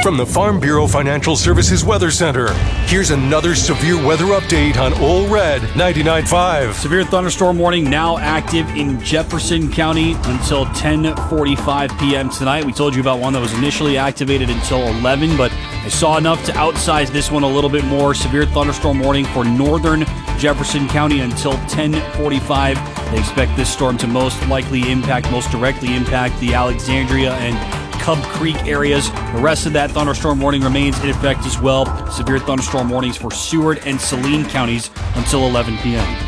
From the Farm Bureau Financial Services Weather Center, here's another severe weather update on Ole Red 99.5. Severe thunderstorm warning now active in Jefferson County until 10:45 p.m. tonight. We told you about one that was initially activated until 11, but I saw enough to outsize this one a little bit more. Severe thunderstorm warning for northern Jefferson County until 10:45. They expect this storm to most directly impact the Alexandria and Cub Creek areas. The rest of that thunderstorm warning remains in effect as well. Severe thunderstorm warnings for Seward and Saline counties until 11 p.m.